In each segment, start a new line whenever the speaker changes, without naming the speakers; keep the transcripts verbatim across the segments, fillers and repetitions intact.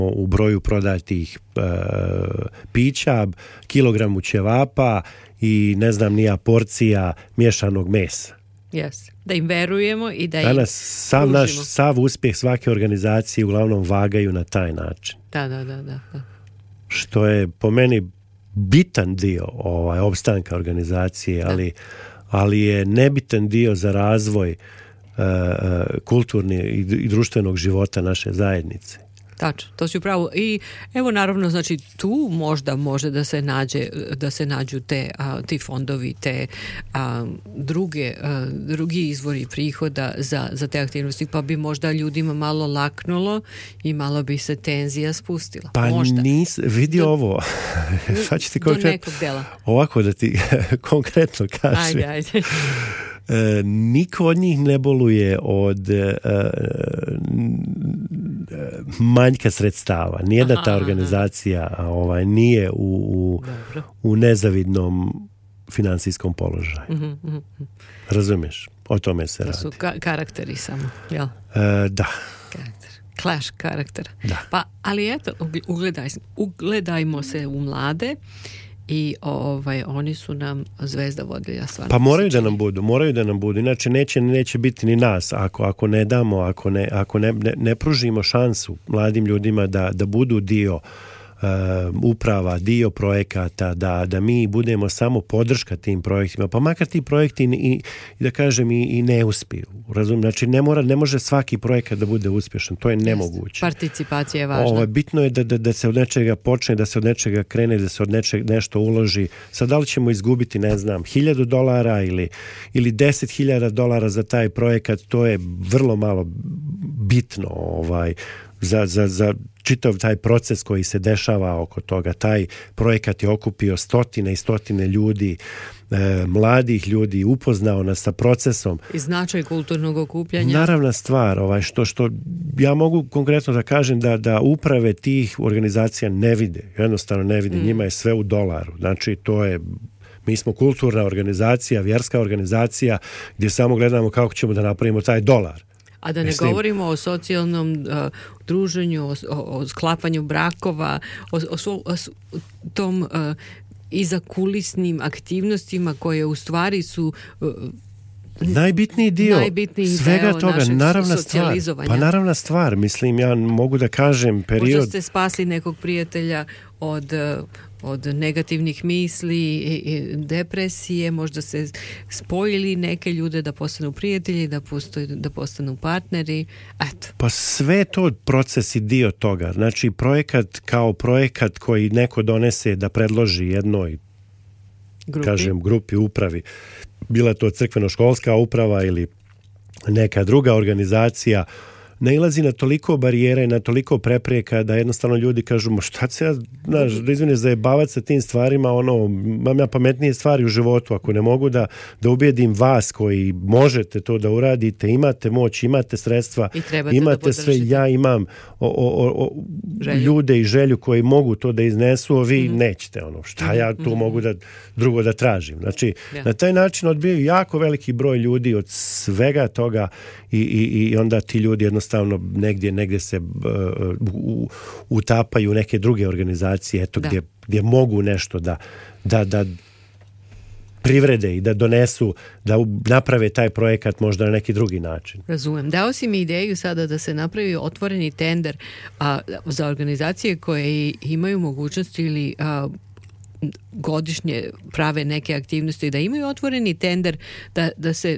u broju prodatih e, pića, kilogramu ćevapa i ne znam nija porcija miješanog mesa.
Yes. Da im verujemo i da im
danas sav
pružimo.
naš sav uspjeh svake organizacije uglavnom vagaju na taj način.
Da, da, da, da.
Što je po meni bitan dio ovaj opstanka organizacije, ali, ali je nebitan dio za razvoj uh, kulturni i, i društvenog života naše zajednice.
Tačno, to si upravo. I evo naravno, znači tu možda može da se nađe, da se nađu te, a, ti fondovi, te a, druge, a, drugi izvori prihoda za, za te aktivnosti, pa bi možda ljudima malo laknulo i malo bi se tenzija spustila.
Pa
možda.
nis, vidi do, ovo. Sad ću ti
do nekog dela.
Ovako da ti konkretno kažem.
Ajde, ajde.
E, niko od njih ne boluje od e, manjka sredstava. Nijedna aha, ta organizacija aha. Ovaj, nije u, u, u nezavidnom financijskom položaju.
Mm-hmm, mm-hmm.
Razumiješ? O tome se
to
radi.
To su ka- karakteri samo, jel?
E, da.
Karakter. Clash karaktera.
Da.
Pa, ali eto, ugledaj, ugledajmo se u mlade i ovaj oni su nam zvezda vodilja stvarno.
Pa moraju da nam budu, moraju da nam budu. Inače neće neće biti ni nas ako ako ne damo, ako ne ako ne ne, ne pružimo šansu mladim ljudima da da budu dio Uh, uprava, dio projekata, da, da mi budemo samo podrška tim projektima, pa makar ti projekti i, i da kažem i, i ne uspiju. Razum? Znači ne mora, ne može svaki projekat da bude uspješan, to je nemoguće.
Participacija je važna.
Ovo, bitno je da, da, da se od nečega počne, da se od nečega krene, da se od nečeg nešto uloži. Sad da li ćemo izgubiti, ne znam, hiljadu dolara ili, ili deset hiljada dolara za taj projekat, to je vrlo malo bitno ovaj za, za, za čitav taj proces koji se dešava oko toga. Taj projekat je okupio stotine i stotine ljudi, e, mladih ljudi, upoznao nas sa procesom.
I značaj kulturnog okupljanja.
Naravna stvar, ovaj, što, što ja mogu konkretno da kažem da, da uprave tih organizacija ne vide, jednostavno ne vide, mm. njima je sve u dolaru. Znači to je, mi smo kulturna organizacija, vjerska organizacija gdje samo gledamo kako ćemo da napravimo taj dolar.
A da ne Mislim. govorimo o socijalnom uh, druženju, o, o, o sklapanju brakova, o, o, o, o tom uh, izakulisnim aktivnostima koje u stvari su uh,
najbitniji dio
najbitniji
svega toga, naravna stvar. Pa naravna stvar, mislim, ja mogu da kažem period...
Možda ste spasli nekog prijatelja od... Uh, od negativnih misli i depresije, možda se spojili neke ljude da postanu prijatelji, da, postoji, da postanu partneri. Eto.
Pa sve to proces i dio toga. Znači projekat kao projekat koji neko donese da predloži jednoj grupi, kažem, grupi upravi. Bila to crkveno-školska uprava ili neka druga organizacija, nailazi na toliko barijere, na toliko prepreka da jednostavno ljudi kažu, ma šta se ja, znaš, da izvine zajebavati sa tim stvarima, ono, mam ja pametnije stvari u životu, ako ne mogu da, da ubijedim vas koji možete to da uradite, imate moć, imate sredstva, imate
da
sve, ja imam o, o, o, ljude i želju koji mogu to da iznesu, a vi mm-hmm. nećete, ono, šta ja tu mm-hmm. mogu da drugo da tražim. Znači, ja. na taj način odbijaju jako veliki broj ljudi od svega toga i, i, i onda ti ljudi jednostavno negdje, negdje se uh, u, utapaju neke druge organizacije, eto, gdje, gdje mogu nešto da, da, da privrede i da donesu, da naprave taj projekat možda na neki drugi način.
Razumem. Dao si mi ideju sada da se napravi otvoreni tender a, za organizacije koje imaju mogućnost ili a, godišnje prave neke aktivnosti, da imaju otvoreni tender, da, da se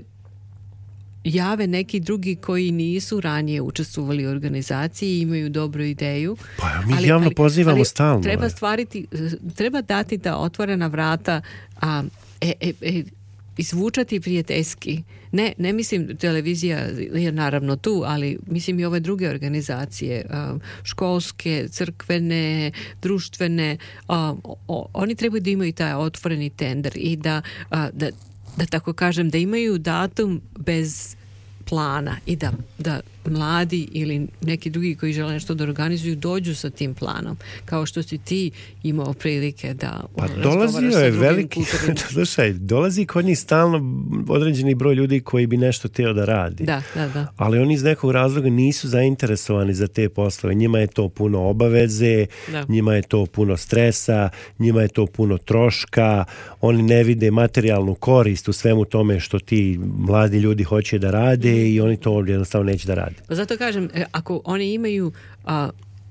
jave neki drugi koji nisu ranije učestvovali u organizaciji i imaju dobru ideju.
Pa mi ali, javno ali, pozivamo ali stalno.
Treba stvariti, treba dati ta otvorena vrata, a e, e, e, izvučati prijateljski. Ne, ne mislim televizija je naravno tu, ali mislim i ove druge organizacije, školske, crkvene, društvene, oni trebaju da imaju taj otvoreni tender i da, da da tako kažem, da imaju datum bez plana i da, da mladi ili neki drugi koji žele nešto da organizuju dođu sa tim planom, kao što si ti imao prilike da
pa dolazio je veliki slušaj, dolazi kod njih stalno određeni broj ljudi koji bi nešto htio da radi,
da, da, da.
ali oni iz nekog razloga nisu zainteresovani za te poslove, njima je to puno obaveze, da. Njima je to puno stresa, njima je to puno troška, oni ne vide materijalnu korist u svemu tome što ti mladi ljudi hoće da rade mm. i oni to jednostavno neće da rade.
Pa zato kažem, ako oni imaju a,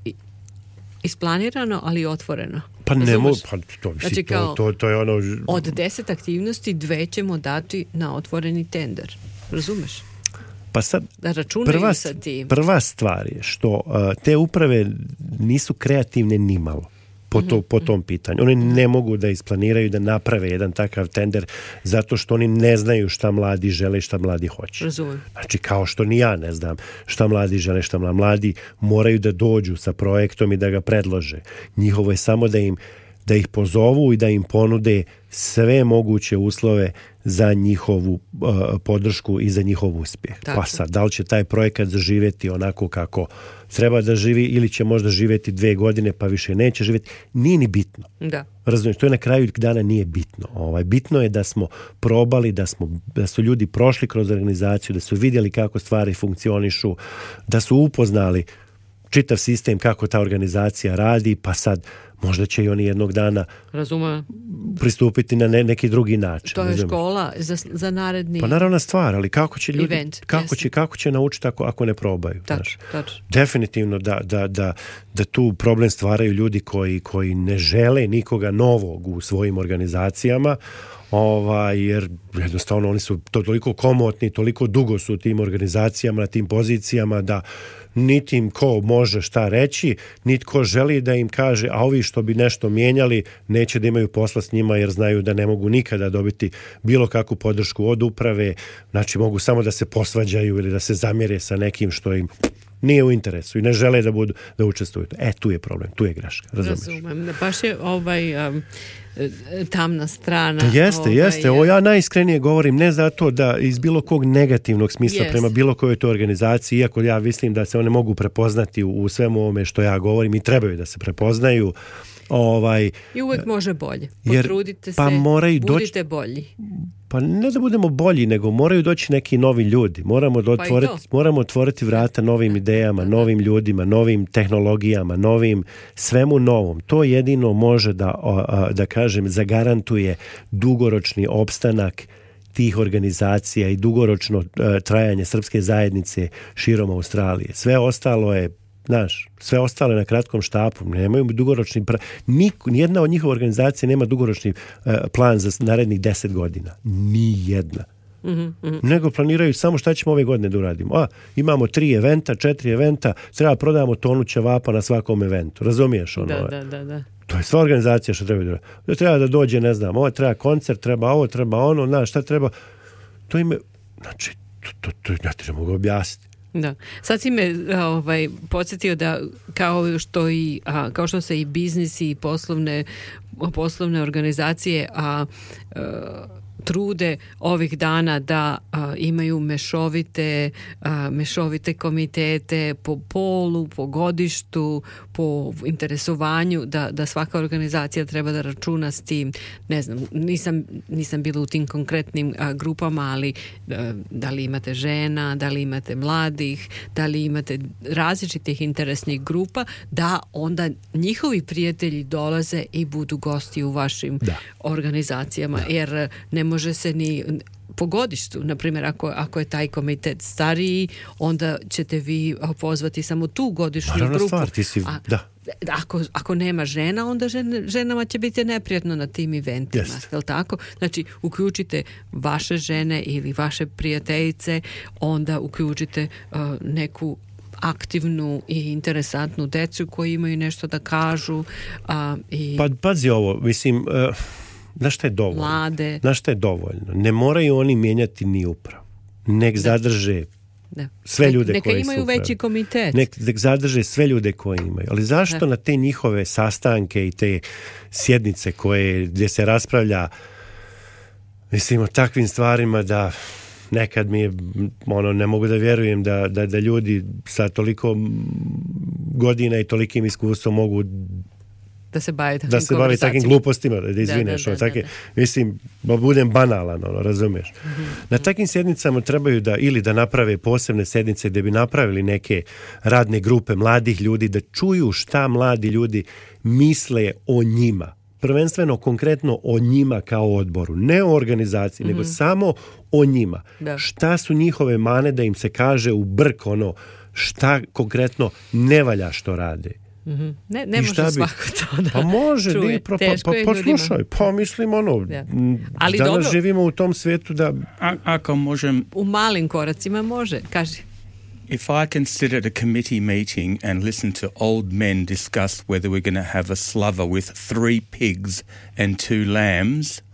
isplanirano, ali otvoreno.
Pa ne mogu, pa to,
znači,
to, to, to je ono...
Od deset aktivnosti dve ćemo dati na otvoreni tender. Razumeš?
Pa sad,
da računaju
prva,
sa tim.
Prva stvar je što uh, te uprave nisu kreativne nimalo. Po, to, po tom pitanju. Oni ne mogu da isplaniraju da naprave jedan takav tender zato što oni ne znaju šta mladi žele i šta mladi hoće.
Razumem.
Znači kao što ni ja ne znam šta mladi žele, šta mladi. Mladi moraju da dođu sa projektom i da ga predlože. Njihovo je samo da im da ih pozovu i da im ponude sve moguće uslove za njihovu uh, podršku i za njihov uspjeh. Tako. Pa sad, da li će taj projekat zaživjeti onako kako treba da živi ili će možda živjeti dve godine pa više neće živjeti, nije ni bitno.
Da.
Razumiješ, to je na kraju dana nije bitno. Ovaj, bitno je da smo probali, da, smo, da su ljudi prošli kroz organizaciju, da su vidjeli kako stvari funkcionišu, da su upoznali čitav sistem kako ta organizacija radi, pa sad možda će i oni jednog dana
Razumem.
pristupiti na ne, neki drugi način.
To je škola za, za naredni
pa naravna stvar, ali kako će ljudi,
event,
kako, će, kako će naučiti ako, ako ne probaju?
Tač, tač.
Definitivno da, da, da, da tu problem stvaraju ljudi koji, koji ne žele nikoga novog u svojim organizacijama, ovaj, jer jednostavno oni su to toliko komotni, toliko dugo su u tim organizacijama, na tim pozicijama da niti im ko može šta reći, niti ko želi da im kaže, a ovi što bi nešto mijenjali neće da imaju posla s njima jer znaju da ne mogu nikada dobiti bilo kakvu podršku od uprave, znači mogu samo da se posvađaju ili da se zamjere sa nekim što im nije u interesu i ne žele da budu da učestvuju. E, tu je problem, tu je greška. Razumeš?
Razumem. Baš je ovaj um, tamna strana.
Da jeste,
ovaj,
jeste. Ovo ja najiskrenije govorim, ne zato da iz bilo kog negativnog smisla
jest.
prema bilo kojoj toj organizaciji, iako ja mislim da se one mogu prepoznati u, u svemu ovome što ja govorim i trebaju da se prepoznaju. Ovaj,
I uvijek može bolje.
Jer,
Potrudite
pa
se,
moraju
budite
doći,
bolji.
Pa ne da budemo bolji, nego moraju doći neki novi ljudi. Moramo, da otvoriti,
pa
moramo otvoriti vrata novim idejama, novim ljudima, novim tehnologijama, novim, svemu novom. To jedino može da, da kažem, zagarantuje dugoročni opstanak tih organizacija i dugoročno trajanje srpske zajednice širom Australije. Sve ostalo je Znaš, sve ostale na kratkom štapu, nemaju dugoročni pra... Nik, nijedna od njihova organizacija nema dugoročni uh, plan za narednih deset godina. Nijedna.
Mm-hmm, mm-hmm.
Nego planiraju samo šta ćemo ove godine da uradimo. A, imamo tri eventa, četiri eventa, treba prodamo tonu ćevapa na svakom eventu. Razumiješ ono?
Da, da, da, da.
To je sva organizacija što treba da uradi. Treba da dođe, ne znam, ovo treba koncert, treba ovo, treba ono, znaš, šta treba. To ime, znači, to, to, to ja ti ne mogu objasniti.
Da. Sad si me ovaj, podsjetio da kao što, i, a, kao što se i biznis i poslovne, poslovne organizacije a, a, trude ovih dana da a, imaju mešovite, a, mešovite komitete po polu, po godištu, po interesovanju, da, da svaka organizacija treba da računa s tim. Ne znam, nisam, nisam bila u tim konkretnim a, grupama, ali a, da li imate žena, da li imate mladih, da li imate različitih interesnih grupa, da onda njihovi prijatelji dolaze i budu gosti u vašim
da.
organizacijama, da. Jer ne može se ni po godištu, na primjer, ako, ako je taj komitet stariji, onda ćete vi pozvati samo tu godišnju
Naravno
grupu.
Stvar, ti si,
A,
da.
Ako, ako nema žena, onda žen, ženama će biti neprijatno na tim eventima.
Yes.
Je li tako? Znači, uključite vaše žene ili vaše prijateljice, onda uključite uh, neku aktivnu i interesantnu decu koji imaju nešto da kažu. Uh, i
pa, pazi ovo, mislim... Uh... Znaš šta je dovoljno?
Mlade.
Znaš šta je dovoljno? Ne moraju oni mijenjati ni upravu. Nek da. zadrže
da.
sve ljude
Neka
koji su
imaju veći komitet.
Nek, nek zadrže sve ljude koji imaju. Ali zašto da. na te njihove sastanke i te sjednice koje, gdje se raspravlja mislim o takvim stvarima da nekad mi je, ono, ne mogu da vjerujem da, da, da ljudi sa toliko godina i tolikim iskustvom mogu
da se bavi takim,
da se bavi takim glupostima, da izvineš, da, da, da, da, da. Mislim, ba budem banalan, ono, razumiješ. Mm-hmm. Na takim sjednicama trebaju da ili da naprave posebne sjednice gdje bi napravili neke radne grupe mladih ljudi, da čuju šta mladi ljudi misle o njima. Prvenstveno, konkretno o njima kao odboru. Ne o organizaciji, mm-hmm. nego samo o njima. Da. Šta su njihove mane, da im se kaže u brk, ono, šta konkretno ne valja što rade.
Mm-hmm. Ne, ne može bi, svako to da
pa može,
čuje.
Nije, pa, pa, pa, pa slušaj, pa mislim ono, ja. Ali danas dobro, živimo u tom svijetu da...
A, ako možem...
U malim koracima može, kaži.
If I can sit at a committee meeting and listen to old men discuss whether we're going to have a slover with three pigs and two lambs,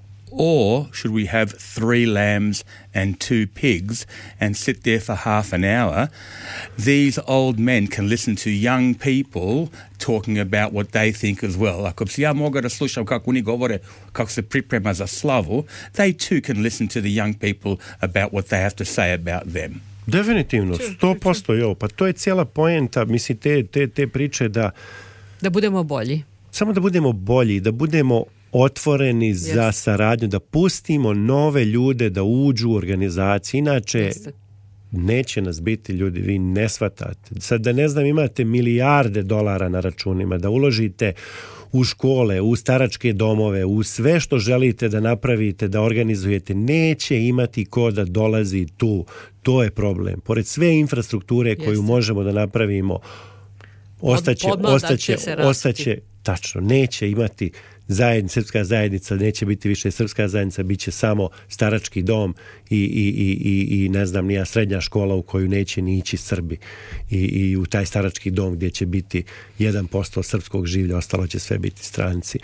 or should we have three lambs and two pigs and sit there for half an hour, these old men can listen to young people talking about what they think as well. Ako si ja mogu da slušam kako oni govore, kako se priprema za slavu, they too can listen to the young people about what they have to say about them.
Definitivno, sto posto jo, pa to je cijela poenta, mislim, te, te, te priče da...
Da budemo bolji.
Samo da budemo bolji, da budemo otvoreni yes. za saradnju, da pustimo nove ljude da uđu u organizaciju, inače yes. neće nas biti, ljudi, vi ne shvatate. Sad da ne znam, imate milijarde dolara na računima, da uložite u škole, u staračke domove, u sve što želite da napravite, da organizujete, neće imati ko da dolazi tu. To je problem. Pored sve infrastrukture koju Jeste. možemo da napravimo, ostaće, ostaće, ostaće, tačno, neće imati zajednica, srpska zajednica, neće biti više srpska zajednica, bit će samo starački dom i, i, i, i ne znam, nija srednja škola u koju neće ni ići Srbi i, i u taj starački dom gdje će biti jedan posto srpskog življa, ostalo će sve biti stranci.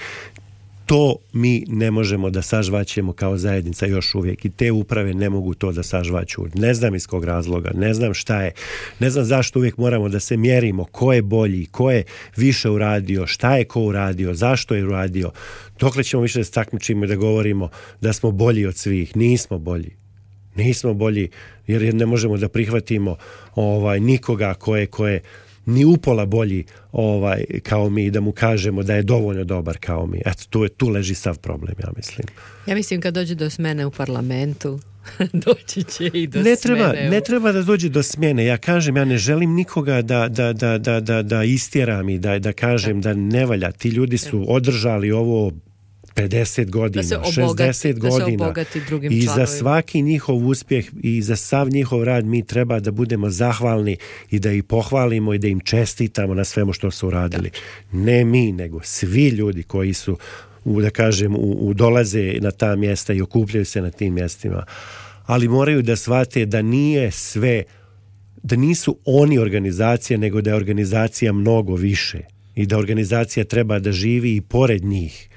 To mi ne možemo da sažvaćemo kao zajednica još uvijek i te uprave ne mogu to da sažvaću. Ne znam iz kog razloga, ne znam šta je, ne znam zašto uvijek moramo da se mjerimo ko je bolji, ko je više uradio, šta je ko uradio, zašto je uradio. Dokle ćemo više da se takmičimo i da govorimo da smo bolji od svih. Nismo bolji. Nismo bolji jer ne možemo da prihvatimo ovaj, nikoga ko je, ko je ni upola bolji ovaj, kao mi, da mu kažemo da je dovoljno dobar kao mi. Eto, tu, je, tu leži sav problem, ja mislim.
Ja mislim kad dođe do smjene u parlamentu, doći će i do
ne treba,
smjene.
Ne treba da dođe do smjene. Ja kažem, ja ne želim nikoga da, da, da, da, da, da istjeram i da, da kažem da. da ne valja. Ti ljudi su održali ovo pedeset godina, šezdeset godina i za svaki njihov uspjeh i za sav njihov rad mi treba da budemo zahvalni i da ih pohvalimo i da im čestitamo na svemu što su uradili. Da. Ne mi, nego svi ljudi koji su, u, da kažem, u, u dolaze na ta mjesta i okupljaju se na tim mjestima. Ali moraju da shvate da nije sve, da nisu oni organizacija, nego da je organizacija mnogo više i da organizacija treba da živi i pored njih.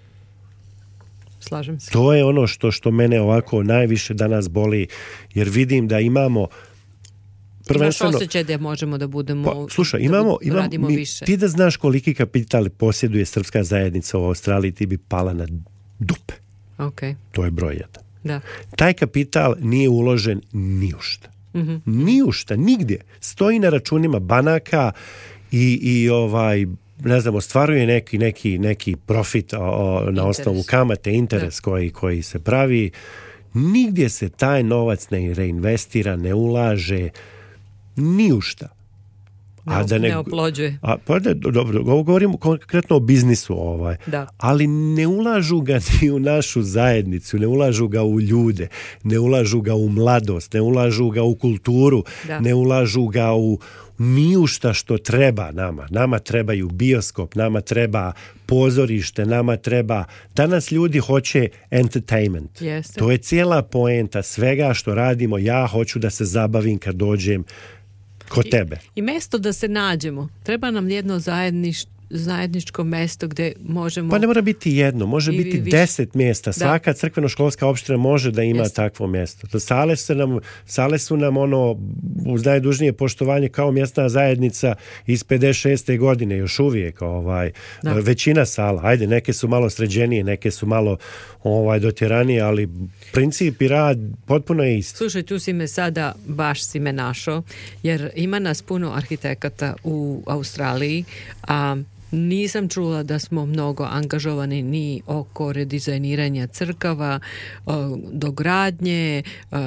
Slažem se.
To je ono što, što mene ovako najviše danas boli, jer vidim da imamo
prvenstveno... Imaš osjećaj da možemo da budemo...
Pa, slušaj, imamo,
da
imamo mi,
više.
Ti da znaš koliki kapital posjeduje srpska zajednica u Australiji, ti bi pala na dupe.
Okay.
To je broj jedan.
Da.
Taj kapital nije uložen ni u šta.
Mm-hmm.
Ni u šta, nigdje. Stoji na računima banaka i, i ovaj... ne znam, ostvaruje neki, neki, neki profit o, o, na interes. Osnovu kamate, interes koji, koji se pravi. Nigdje se taj novac ne reinvestira, ne ulaže, ni u šta.
A ne, da ne, ne oplođuje.
A, pa da, dobro, govorimo konkretno o biznisu, ovaj.
Da.
Ali ne ulažu ga ni u našu zajednicu, ne ulažu ga u ljude, ne ulažu ga u mladost, ne ulažu ga u kulturu, da. Ne ulažu ga u ni u šta što treba nama. Nama trebaju bioskop, nama treba pozorište, nama treba... Danas ljudi hoće entertainment.
Jeste.
To je cijela poenta svega što radimo. Ja hoću da se zabavim kad dođem kod tebe.
I, i mjesto da se nađemo. Treba nam jedno zajedništvo, zajedničko mesto gde možemo...
Pa ne mora biti jedno, može
I,
biti
više,
deset mjesta. Svaka
da.
crkveno-školska opština može da ima
Jeste.
takvo mjesto. To sale su nam, sale su nam ono, uz najdužnije poštovanje kao mjesna zajednica iz pedeset šeste godine, još uvijek. Ovaj, većina sala, ajde, neke su malo sređenije, neke su malo ovaj, dotjeranije, ali princip i rad potpuno je isti.
Slušaj, tu si me sada, baš si me našao, jer ima nas puno arhitekata u Australiji, a nisam čula da smo mnogo angažovani ni oko redizajniranja crkava, dogradnje,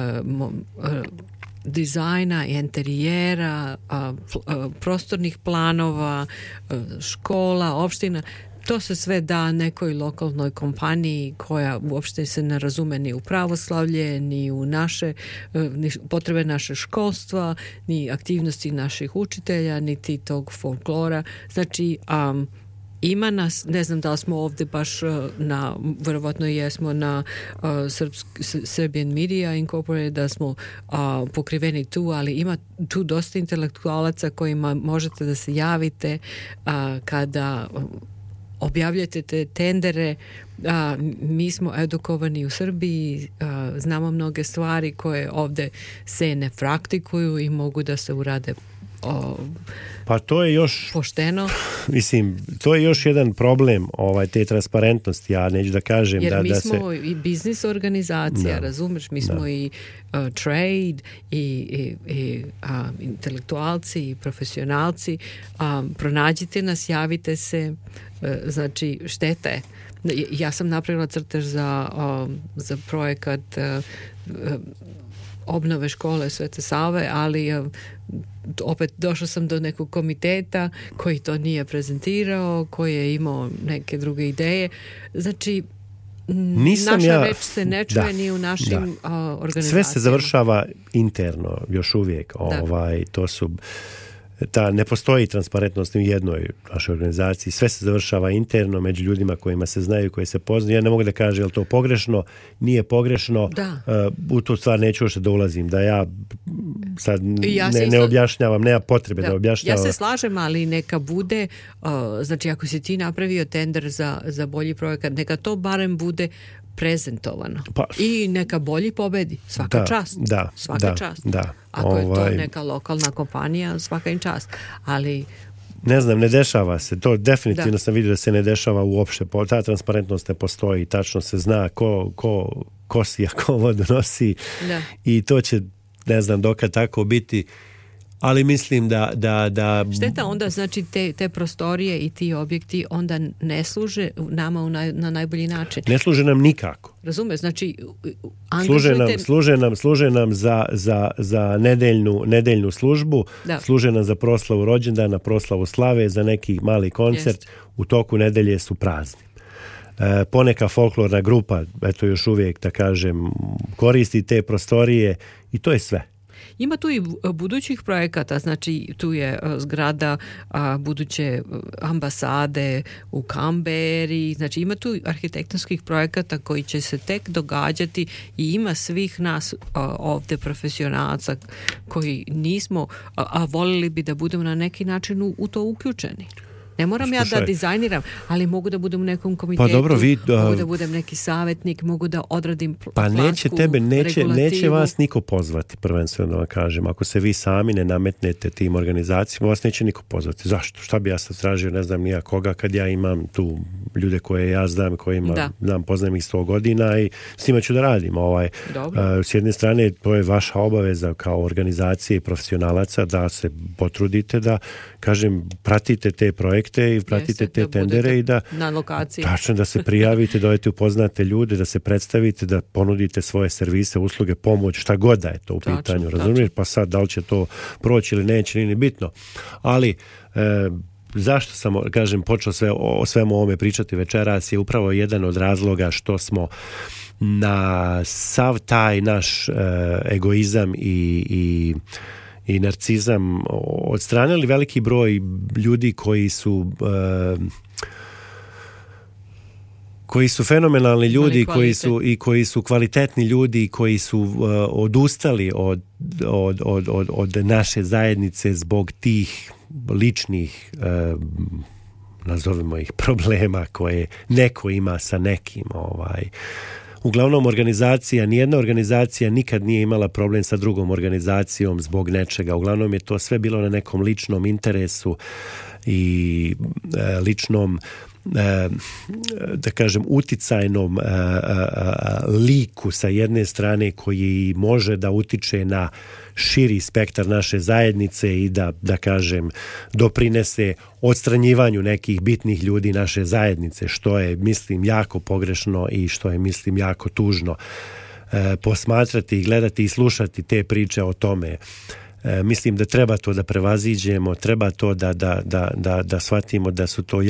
dizajna, interijera, prostornih planova, škola, opština. To se sve da nekoj lokalnoj kompaniji koja uopšte se ne razume ni u pravoslavlje, ni u naše ni potrebe naše školstva, ni aktivnosti naših učitelja, niti tog folklora. Znači, um, ima nas, ne znam da li smo ovdje baš na, verovatno jesmo na uh, Srpsk, Serbian Media Incorporated, da smo uh, pokriveni tu, ali ima tu dosta intelektualaca kojima možete da se javite uh, kada uh, objavljate te tendere. A, mi smo edukovani u Srbiji, a, znamo mnoge stvari koje ovdje se ne praktikuju i mogu da se urade o,
pa to je još
pošteno.
Mislim, to je još jedan problem ovaj, te transparentnosti. Ja neću da kažem
jer
da,
mi
da
smo
se...
i biznis organizacija,
da.
razumeš, mi
da.
smo i uh, trade i, i, i a, intelektualci i profesionalci. A, pronađite nas, javite se. Znači, šteta je. Ja sam napravila crtež za, um, za projekat uh, obnove škole Svete Save, ali uh, opet došla sam do nekog komiteta koji to nije prezentirao, koji je imao neke druge ideje. Znači,
Nisam
naša
ja,
reč se ne čuje da, ni u našim uh, organizacijama.
Sve se završava interno, još uvijek. Ovaj, to su... Ta, ne postoji transparentnost ni u jednoj našoj organizaciji. Sve se završava interno među ljudima kojima se znaju, koji se poznaju. Ja ne mogu da kažem je li to pogrešno, nije pogrešno. Da. Uh, u tu stvar neću uopšte da ulazim. Da ja sad ja ne, isto... ne objašnjavam, nema potrebe da, da objašnjavam.
Ja se slažem, ali neka bude, uh, znači ako si ti napravio tender za, za bolji projekat, neka to barem bude prezentovano. Pa, i neka bolji pobedi. Svaka
da,
čast.
Da,
svaka
da,
čast.
Da,
ako ovaj... je to neka lokalna kompanija, svaka im čast. Ali
ne znam, ne dešava se. To definitivno
da.
sam vidio da se ne dešava uopšte. Ta transparentnost ne postoji. Tačno se zna ko, ko, ko si, a ko vodu nosi. Da. I to će, ne znam, dokad tako biti. Ali mislim da... da, da...
Šteta onda, znači, te, te prostorije i ti objekti onda ne služe nama u naj, na najbolji način.
Ne služe nam nikako.
Razumeš, znači...
Služe nam, služe nam, služe nam za, za, za nedeljnu, nedeljnu službu, da. Služe nam za proslavu rođendana, proslavu slave, za neki mali koncert. Jest. U toku nedelje su prazni. E, poneka folklorna grupa, eto još uvijek, da kažem, koristi te prostorije i to je sve.
Ima tu i budućih projekata, znači tu je zgrada a, buduće ambasade u Kamberi, znači ima tu arhitektonskih projekata koji će se tek događati i ima svih nas a, ovdje profesionalca koji nismo, a, a volili bi da budemo na neki način u, u to uključeni. Ne moram ja da dizajniram, ali mogu da budem u nekom komitetu,
pa dobro, vi, uh,
mogu da budem neki savjetnik, mogu da odradim pl-
pa
plansku
neće tebe, neće, neće vas niko pozvati, prvenstveno da vam kažem. Ako se vi sami ne nametnete tim organizacijama, vas neće niko pozvati. Zašto? Šta bi ja sad tražio, ne znam nija koga, kad ja imam tu ljude koje ja znam, kojima znam, poznajem ih sto godina i s njima ću da radim. Ovaj, uh, s jedne strane, to je vaša obaveza kao organizacije i profesionalaca da se potrudite da, kažem, pratite te projekte i pratite
Jeste,
te
da
tendere i da
na lokaciji.
Tačno da se prijavite, da odete upoznate ljude, da se predstavite, da ponudite svoje servise, usluge, pomoć, šta god da je to u tačno, pitanju, razumiješ? Pa sad da li će to proći ili neće, nije bitno. Ali e, zašto sam, kažem, počeo sve, o svemu ovome pričati večeras je upravo jedan od razloga što smo na sav taj naš e, egoizam i, i i narcizam odstranili veliki broj ljudi koji su uh, koji su fenomenalni ljudi, koji su i koji su kvalitetni ljudi, koji su uh, odustali od, od, od, od, od naše zajednice zbog tih ličnih uh, nazovimo ih, problema koje neko ima sa nekim. Ovaj. Uglavnom, organizacija, nijedna organizacija nikad nije imala problem sa drugom organizacijom zbog nečega. Uglavnom je to sve bilo na nekom ličnom interesu i e, ličnom e, da kažem uticajnom e, e, liku sa jedne strane koji može da utiče na širi spektar naše zajednice i da, da kažem, doprinese odstranjivanju nekih bitnih ljudi naše zajednice, što je, mislim, jako pogrešno i što je, mislim, jako tužno e, posmatrati, gledati i slušati te priče o tome. E, mislim da treba to da prevaziđemo, treba to da, da, da, da, da shvatimo da su to